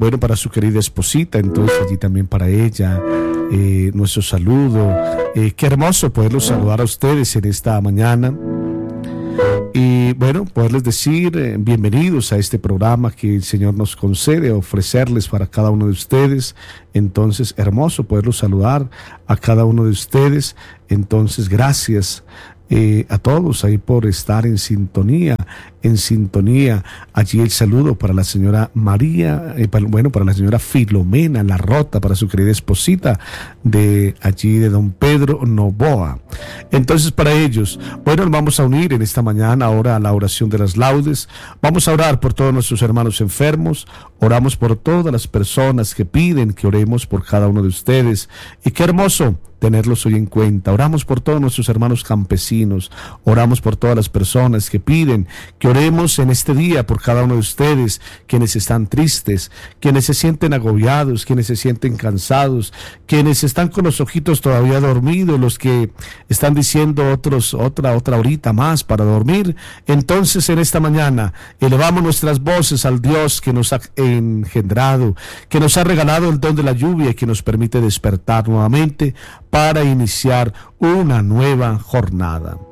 bueno, para su querida esposita, entonces allí también para ella, nuestro saludo. Qué hermoso poderlos saludar a ustedes en esta mañana. Y bueno, poderles decir bienvenidos a este programa que el Señor nos concede, ofrecerles para cada uno de ustedes. Entonces, hermoso poderlos saludar a cada uno de ustedes. Entonces, gracias a todos ahí por estar en sintonía. Allí el saludo para la señora María, para la señora Filomena La Rota, para su querida esposita de allí de don Pedro Novoa. Entonces, para ellos, bueno, nos vamos a unir en esta mañana ahora a la oración de las laudes. Vamos a orar por todos nuestros hermanos enfermos, oramos por todas las personas que piden que oremos por cada uno de ustedes. Y qué hermoso tenerlos hoy en cuenta. Oramos por todos nuestros hermanos campesinos, oramos por todas las personas que piden que oremos en este día por cada uno de ustedes, quienes están tristes, quienes se sienten agobiados, quienes se sienten cansados, quienes están con los ojitos todavía dormidos, los que están diciendo otra horita más para dormir. Entonces, en esta mañana elevamos nuestras voces al Dios que nos ha engendrado, que nos ha regalado el don de la lluvia y que nos permite despertar nuevamente para iniciar una nueva jornada.